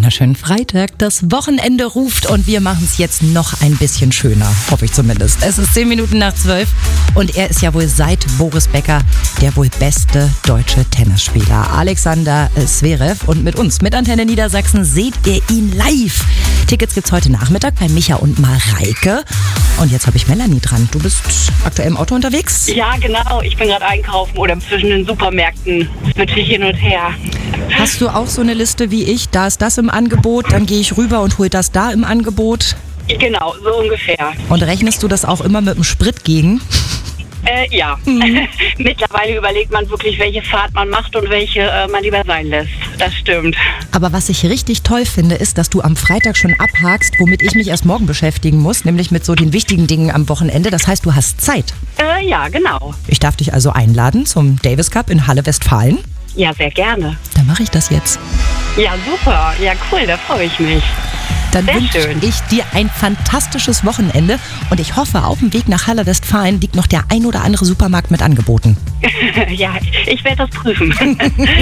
wunderschönen Freitag. Das Wochenende ruft und wir machen es jetzt noch ein bisschen schöner, hoffe ich zumindest. Es ist 10 Minuten nach 12 und er ist ja wohl seit Boris Becker der wohl beste deutsche Tennisspieler. Alexander Zverev, und mit uns, mit Antenne Niedersachsen, seht ihr ihn live. Tickets gibt's heute Nachmittag bei Micha und Mareike. Und jetzt habe ich Melanie dran. Du bist aktuell im Auto unterwegs? Ja, genau. Ich bin gerade einkaufen oder zwischen den Supermärkten. Switche ich hin und her. Hast du auch so eine Liste wie ich? Da ist das im Angebot, dann gehe ich rüber und hol das da im Angebot. Genau, so ungefähr. Und rechnest du das auch immer mit dem Sprit gegen? Ja. Mittlerweile überlegt man wirklich, welche Fahrt man macht und welche man lieber sein lässt. Das stimmt. Aber was ich richtig toll finde, ist, dass du am Freitag schon abhakst, womit ich mich erst morgen beschäftigen muss, nämlich mit so den wichtigen Dingen am Wochenende. Das heißt, du hast Zeit. Ja, genau. Ich darf dich also einladen zum Davis Cup in Halle Westfalen. Ja, sehr gerne. Dann mache ich das jetzt. Ja, super. Ja, cool, da freue ich mich. Dann Sehr wünsche schön. ich dir ein fantastisches Wochenende und ich hoffe, auf dem Weg nach Halle Westfalen liegt noch der ein oder andere Supermarkt mit Angeboten. Ja, ich werde das prüfen.